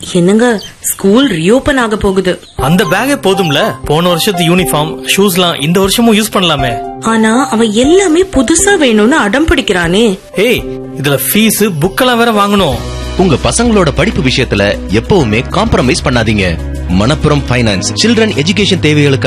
என்னங்க, school reopen ஆக போகுது. அந்த பேக்கே போதும்ல, போன வருஷத்து யூனிஃபார்ம் ஷூஸ்லாம் இந்த வருஷமும் யூஸ் பண்ணலாமே. ஆனா அவன் எல்லாமே புதுசா வேணும்னு அடம் பிடிக்கிறானே. ஏய், இதுல ஃபீஸ் புக்கெல்லாம் வேற வாங்கணும். உங்க பசங்களோட படிப்பு விஷயத்துல எப்பவுமே காம்ப்ரமைஸ் பண்ணாதீங்க. மணப்புரம் ஃபைனான்ஸ் சில்ட்ரன் எஜுகேஷன் தேவைகளுக்கு